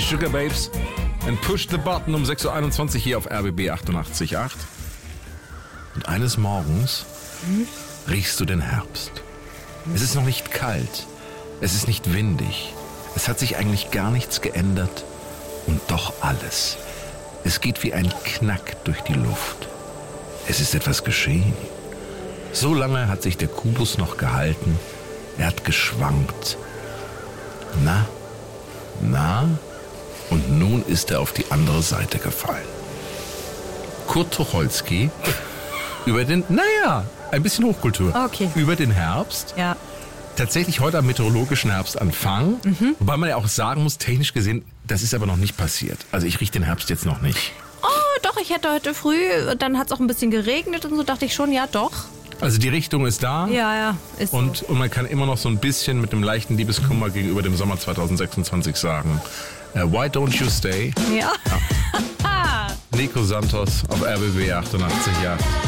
Sugar Babes and Push the Button um 6.21 Uhr hier auf RBB 88.8. Und eines Morgens riechst du den Herbst. Es ist noch nicht kalt, es ist nicht windig, es hat sich eigentlich gar nichts geändert und doch alles. Es geht wie ein Knack durch die Luft. Es ist etwas geschehen. So lange hat sich der Kubus noch gehalten, er hat geschwankt. Na, und nun ist er auf die andere Seite gefallen. Kurt Tucholsky über den, ein bisschen Hochkultur. Okay. Über den Herbst. Ja. Tatsächlich heute am meteorologischen Herbstanfang. Wobei man ja auch sagen muss, technisch gesehen, das ist aber noch nicht passiert. Also ich rieche den Herbst jetzt noch nicht. Oh, doch, ich hätte heute früh, dann hat es auch ein bisschen geregnet und so, dachte ich schon, ja doch. Also die Richtung ist da. Ja, ist so. Und man kann immer noch so ein bisschen mit dem leichten Liebeskummer gegenüber dem Sommer 2026 sagen, why don't you stay? Ja. Nico Santos auf RBB 88.8.